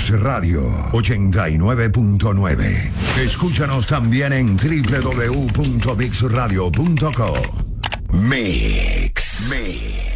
Mix Radio 89.9. Escúchanos también en www.mixradio.co. Mix.